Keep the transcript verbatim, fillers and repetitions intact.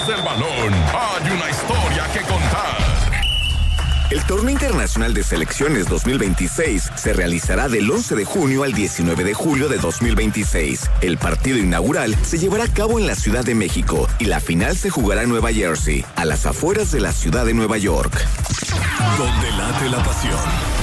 el balón, hay una historia que contar. El Torneo Internacional de Selecciones dos mil veintiséis se realizará del once de junio al diecinueve de julio de dos mil veintiséis. El partido inaugural se llevará a cabo en la Ciudad de México y la final se jugará en Nueva Jersey, a las afueras de la ciudad de Nueva York. Donde late la pasión.